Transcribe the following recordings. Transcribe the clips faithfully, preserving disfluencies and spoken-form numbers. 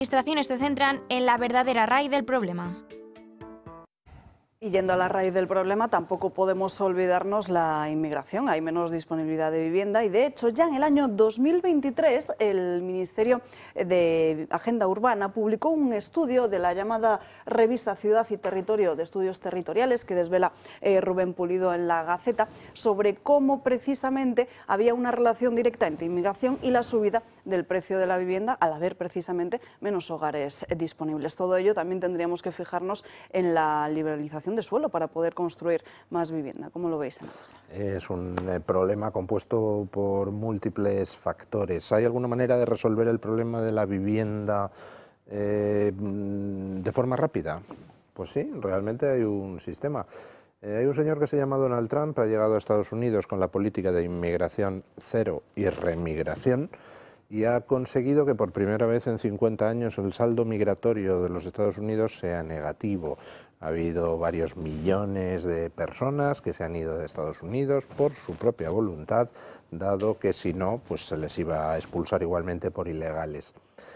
administraciones se centran en la verdadera raíz del problema. Y yendo a la raíz del problema, tampoco podemos olvidarnos la inmigración. Hay menos disponibilidad de vivienda y, de hecho, ya en el año dos mil veintitrés el Ministerio de Agenda Urbana publicó un estudio de la llamada revista Ciudad y Territorio de Estudios Territoriales que desvela eh, Rubén Pulido en La Gaceta sobre cómo precisamente había una relación directa entre inmigración y la subida del precio de la vivienda al haber precisamente menos hogares disponibles. Todo ello también tendríamos que fijarnos en la liberalización de suelo para poder construir más vivienda. ¿Cómo lo veis, Ana Rosa? Es un eh, problema compuesto por múltiples factores. ¿Hay alguna manera de resolver el problema de la vivienda eh, de forma rápida? Pues sí, realmente hay un sistema. Eh, hay un señor que se llama Donald Trump, ha llegado a Estados Unidos con la política de inmigración cero y remigración, y ha conseguido que por primera vez en cincuenta años el saldo migratorio de los Estados Unidos sea negativo. Ha habido varios millones de personas que se han ido de Estados Unidos por su propia voluntad, dado que si no, pues se les iba a expulsar igualmente por ilegales.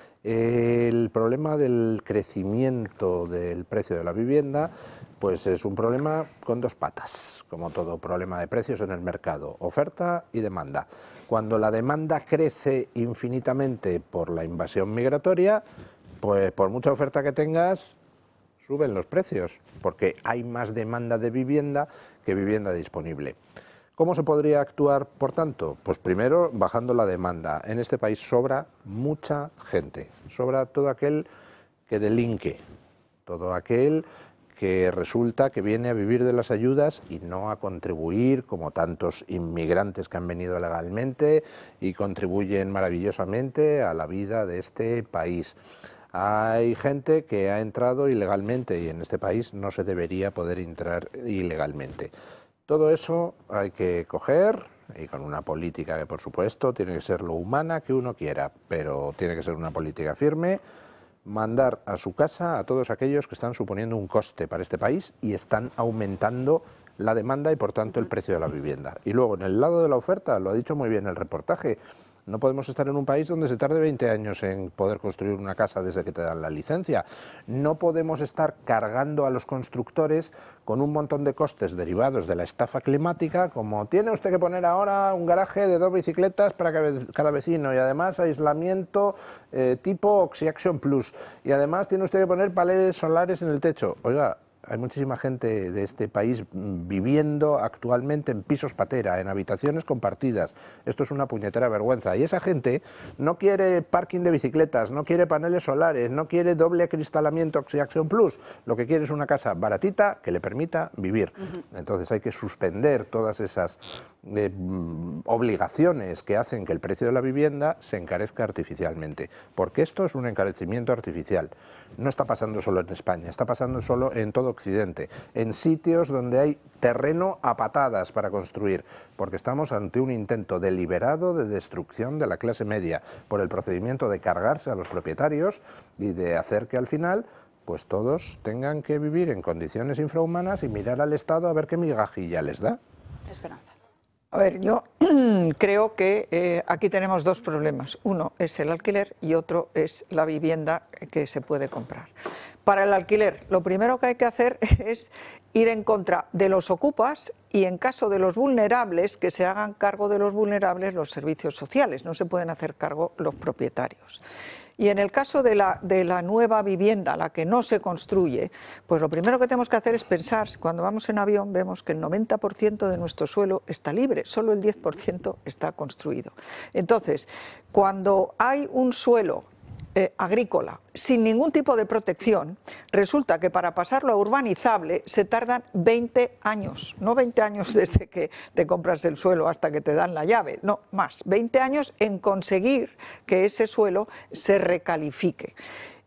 El problema del crecimiento del precio de la vivienda, pues es un problema con dos patas, como todo problema de precios en el mercado, oferta y demanda. Cuando la demanda crece infinitamente por la invasión migratoria, pues por mucha oferta que tengas, suben los precios, porque hay más demanda de vivienda que vivienda disponible. ¿Cómo se podría actuar, por tanto? Pues primero, bajando la demanda. En este país sobra mucha gente, sobra todo aquel que delinque, todo aquel que resulta que viene a vivir de las ayudas y no a contribuir, como tantos inmigrantes que han venido legalmente y contribuyen maravillosamente a la vida de este país. Hay gente que ha entrado ilegalmente y en este país no se debería poder entrar ilegalmente. Todo eso hay que coger y con una política que, por supuesto, tiene que ser lo humana que uno quiera, pero tiene que ser una política firme, mandar a su casa a todos aquellos que están suponiendo un coste para este país y están aumentando la demanda y, por tanto, el precio de la vivienda. Y luego, en el lado de la oferta, lo ha dicho muy bien el reportaje, no podemos estar en un país donde se tarde veinte años en poder construir una casa desde que te dan la licencia. No podemos estar cargando a los constructores con un montón de costes derivados de la estafa climática, como tiene usted que poner ahora un garaje de dos bicicletas para cada vecino y además aislamiento eh, tipo Oxyaction Plus y además tiene usted que poner paneles solares en el techo. Oiga, hay muchísima gente de este país viviendo actualmente en pisos patera, en habitaciones compartidas. Esto es una puñetera vergüenza. Y esa gente no quiere parking de bicicletas, no quiere paneles solares, no quiere doble acristalamiento Oxyaction Plus. Lo que quiere es una casa baratita que le permita vivir. Uh-huh. Entonces hay que suspender todas esas eh, obligaciones que hacen que el precio de la vivienda se encarezca artificialmente. Porque esto es un encarecimiento artificial. No está pasando solo en España, está pasando solo en todo Occidente, en sitios donde hay terreno a patadas para construir, porque estamos ante un intento deliberado de destrucción de la clase media por el procedimiento de cargarse a los propietarios y de hacer que al final pues todos tengan que vivir en condiciones infrahumanas y mirar al Estado a ver qué migajilla les da. Esperanza. A ver, yo creo que eh, aquí tenemos dos problemas. Uno es el alquiler y otro es la vivienda que se puede comprar. Para el alquiler, lo primero que hay que hacer es ir en contra de los ocupas y, en caso de los vulnerables, que se hagan cargo de los vulnerables los servicios sociales. No se pueden hacer cargo los propietarios. Y en el caso de la, de la nueva vivienda, la que no se construye, pues lo primero que tenemos que hacer es pensar, cuando vamos en avión vemos que el noventa por ciento de nuestro suelo está libre, solo el diez por ciento está construido. Entonces, cuando hay un suelo Eh, agrícola sin ningún tipo de protección, resulta que para pasarlo a urbanizable se tardan veinte años, no veinte años desde que te compras el suelo hasta que te dan la llave, no, más, veinte años en conseguir que ese suelo se recalifique.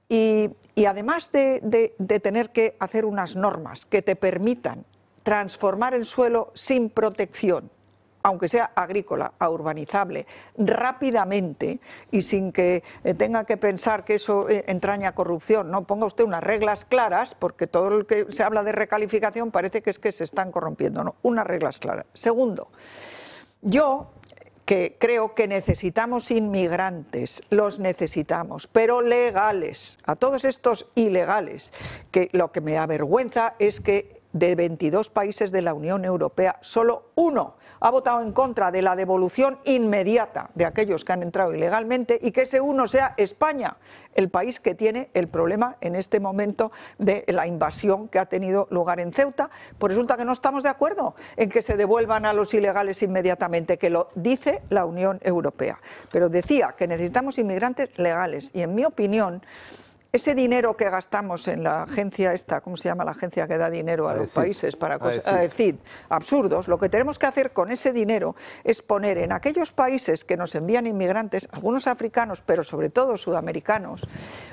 Y, y además de, de, de tener que hacer unas normas que te permitan transformar el suelo sin protección, aunque sea agrícola, a urbanizable, rápidamente y sin que eh, tenga que pensar que eso eh, entraña corrupción. No, ponga usted unas reglas claras, porque todo lo que se habla de recalificación parece que es que se están corrompiendo. No, unas reglas claras. Segundo, yo que creo que necesitamos inmigrantes, los necesitamos, pero legales. A todos estos ilegales, que lo que me avergüenza es que de veintidós países de la Unión Europea, solo uno ha votado en contra de la devolución inmediata de aquellos que han entrado ilegalmente, y que ese uno sea España, el país que tiene el problema en este momento de la invasión que ha tenido lugar en Ceuta. Pues resulta que no estamos de acuerdo en que se devuelvan a los ilegales inmediatamente, que lo dice la Unión Europea. Pero decía que necesitamos inmigrantes legales, y en mi opinión, ese dinero que gastamos en la agencia esta, ¿cómo se llama la agencia que da dinero a los países para cosas? AECID, absurdos. Lo que tenemos que hacer con ese dinero es poner en aquellos países que nos envían inmigrantes, algunos africanos, pero sobre todo sudamericanos,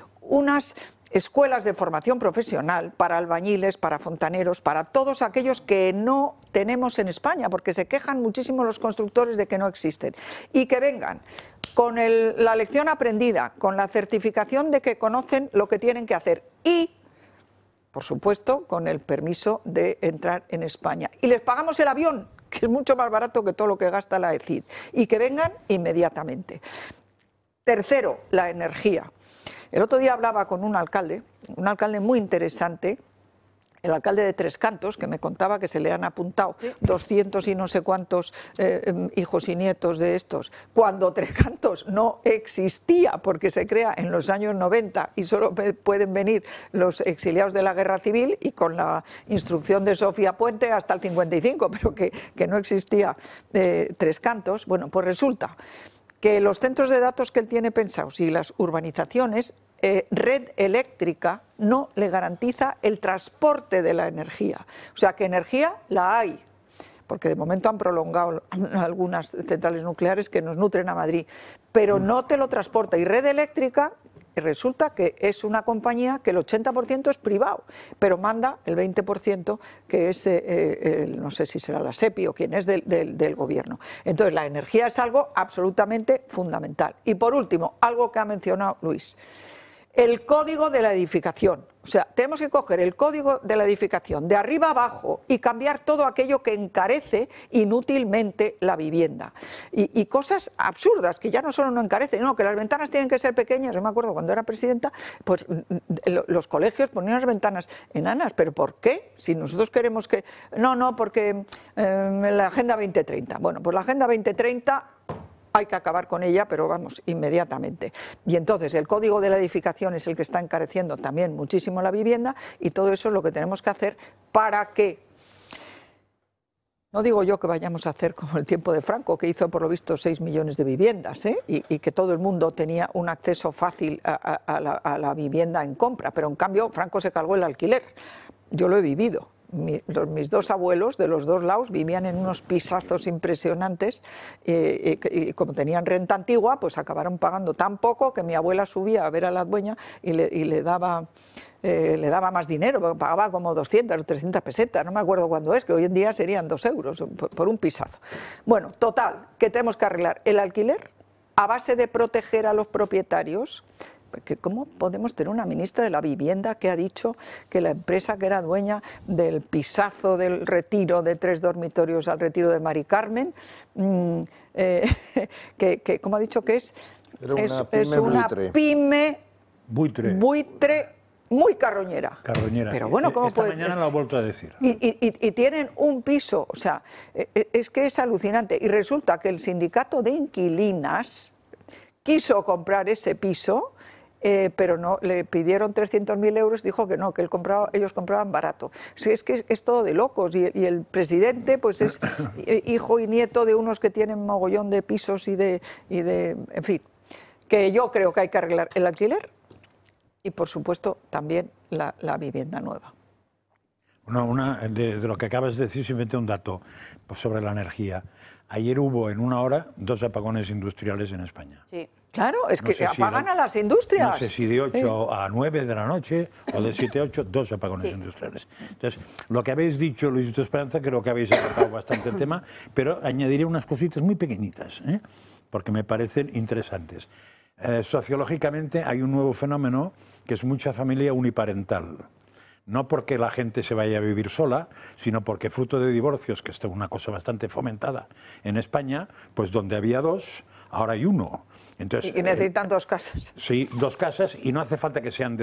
unas escuelas de formación profesional para albañiles, para fontaneros, para todos aquellos que no tenemos en España, porque se quejan muchísimo los constructores de que no existen, y que vengan con el, la lección aprendida, con la certificación de que conocen lo que tienen que hacer y, por supuesto, con el permiso de entrar en España. Y les pagamos el avión, que es mucho más barato que todo lo que gasta la AECID, y que vengan inmediatamente. Tercero, la energía. El otro día hablaba con un alcalde, un alcalde muy interesante, el alcalde de Tres Cantos, que me contaba que se le han apuntado sí. doscientos y no sé cuántos eh, hijos y nietos de estos, cuando Tres Cantos no existía, porque se crea en los años noventa y solo pueden venir los exiliados de la Guerra Civil, y con la instrucción de Sofía Puente hasta el cincuenta y cinco, pero que, que no existía eh, Tres Cantos. Bueno, pues resulta que los centros de datos que él tiene pensados y las urbanizaciones, eh, red eléctrica no le garantiza el transporte de la energía. O sea que energía la hay, porque de momento han prolongado algunas centrales nucleares que nos nutren a Madrid, pero no te lo transporta. Y red eléctrica, resulta que es una compañía que el ochenta por ciento es privado, pero manda el veinte por ciento que es, eh, eh, no sé si será la SEPI o quién es del, del, del gobierno. Entonces la energía es algo absolutamente fundamental. Y por último, algo que ha mencionado Luis, el código de la edificación. O sea, tenemos que coger el código de la edificación de arriba abajo y cambiar todo aquello que encarece inútilmente la vivienda. Y, y cosas absurdas, que ya no solo no encarecen, no, que las ventanas tienen que ser pequeñas. Yo me acuerdo cuando era presidenta, pues los colegios ponían las ventanas enanas. ¿Pero por qué? Si nosotros queremos que... No, no, porque eh, la Agenda veinte treinta. Bueno, pues la Agenda veinte treinta... hay que acabar con ella, pero vamos, inmediatamente. Y entonces el código de la edificación es el que está encareciendo también muchísimo la vivienda, y todo eso es lo que tenemos que hacer para que, no digo yo que vayamos a hacer como el tiempo de Franco, que hizo por lo visto seis millones de viviendas, ¿eh? y, y que todo el mundo tenía un acceso fácil a, a, a, la, a la vivienda en compra, pero en cambio Franco se cargó el alquiler. Yo lo he vivido. Mi, los, mis dos abuelos de los dos lados vivían en unos pisazos impresionantes, eh, y, y como tenían renta antigua, pues acabaron pagando tan poco que mi abuela subía a ver a la dueña y le, y le daba... Eh, le daba más dinero, pagaba como doscientas o trescientas pesetas, no me acuerdo cuándo es, que hoy en día serían dos euros por, por un pisazo. Bueno, total, que tenemos que arreglar el alquiler a base de proteger a los propietarios. Que ¿cómo podemos tener una ministra de la Vivienda que ha dicho que la empresa que era dueña del pisazo del Retiro, de tres dormitorios al Retiro de Mari Carmen, mmm, eh, que, que, ¿cómo ha dicho que es? Era una es, pyme, es una buitre. pyme buitre. buitre muy carroñera. Carroñera. Pero bueno, ¿cómo Esta puede? mañana lo ha vuelto a decir. Y, y, y tienen un piso, o sea, es que es alucinante. Y resulta que el sindicato de inquilinas quiso comprar ese piso, eh, pero no, le pidieron trescientos mil euros, dijo que no, que él compraba, ellos compraban barato. Sí, es que es, es todo de locos. Y, y el presidente pues es hijo y nieto de unos que tienen mogollón de pisos y de, y de, en fin, que yo creo que hay que arreglar el alquiler y, por supuesto, también la, la vivienda nueva. Una, una, de, de lo que acabas de decir, simplemente un dato sobre la energía. Ayer hubo en una hora dos apagones industriales en España. Sí. Claro, es no que sé apagan si, a las industrias. No sé si de ocho ¿Eh? a nueve de la noche o de siete a ocho, dos apagones sí. industriales. Entonces, lo que habéis dicho, Luisito Esperanza, creo que habéis abarcado bastante el tema, pero añadiré unas cositas muy pequeñitas, ¿eh? porque me parecen interesantes. Eh, sociológicamente hay un nuevo fenómeno que es mucha familia uniparental. no porque la gente se vaya a vivir sola, sino porque fruto de divorcios, que esto es una cosa bastante fomentada en España, pues donde había dos, ahora hay uno. Entonces, y necesitan eh, dos casas. Sí, dos casas, y no hace falta que sean de